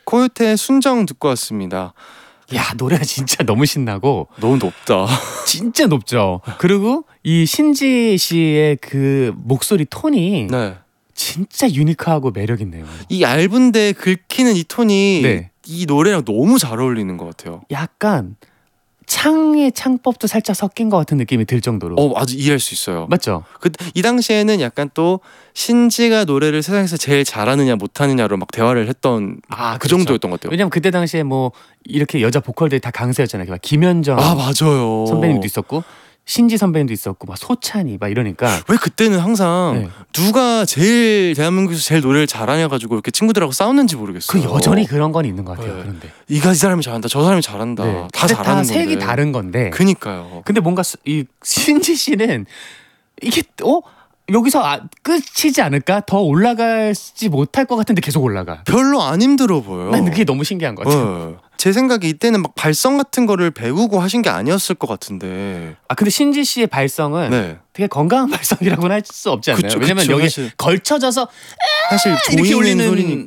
코요태의 순정 듣고 왔습니다. 야, 노래가 진짜 너무 신나고 너무 높다. 진짜 높죠. 그리고 이 신지 씨의 그 목소리 톤이 네. 진짜 유니크하고 매력 있네요. 이 얇은데 긁히는 이 톤이 네. 이 노래랑 너무 잘 어울리는 것 같아요. 약간 창의 창법도 살짝 섞인 것 같은 느낌이 들 정도로. 아주 이해할 수 있어요. 맞죠? 이 당시에는 약간 또 신지가 노래를 세상에서 제일 잘하느냐 못하느냐로 막 대화를 했던 그 그렇죠. 정도였던 것 같아요. 왜냐면 그때 당시에 뭐 이렇게 여자 보컬들이 다 강세였잖아요. 막 김연정 맞아요. 선배님도 있었고 신지 선배님도 있었고 막 소찬이 막 이러니까 왜 그때는 항상 네. 누가 제일 대한민국에서 제일 노래를 잘하냐 가지고 이렇게 친구들하고 싸웠는지 모르겠어요. 그 여전히 그런 건 있는 것 같아요. 네. 그런데 이 사람이 잘한다, 저 사람이 잘한다. 네. 다 근데 잘하는 건데. 색이 다른 건데. 그니까요. 근데 뭔가 이 신지 씨는 이게 여기서 끝이지 않을까? 더 올라가지 못할 것 같은데 계속 올라가. 별로 안 힘들어 보여요. 난 그게 너무 신기한 것 같아요. 제 생각에 이때는 막 발성 같은 거를 배우고 하신 게 아니었을 것 같은데. 근데 신지 씨의 발성은 네. 되게 건강한 발성이라고는 할 수 없지 않나요? 그쵸, 왜냐면 그쵸, 여기 사실. 걸쳐져서 사실 이렇게 조이는 올리는 소리니